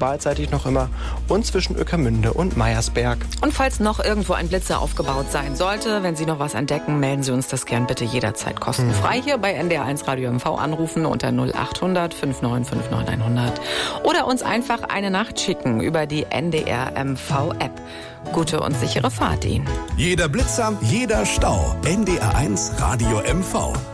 beidseitig noch immer und zwischen Ueckermünde und Meiersberg. Und falls noch irgendwo ein Blitzer aufgebaut sein sollte, wenn Sie noch was entdecken, melden Sie uns das gern bitte jederzeit kostenfrei hier bei NDR1 Radio MV anrufen unter 0800 5959 100 oder uns einfach eine Nacht schicken über die NDR MV App. Gute und sichere Fahrt Ihnen. Jeder Blitzer, jeder Stau. NDR1 Radio MV.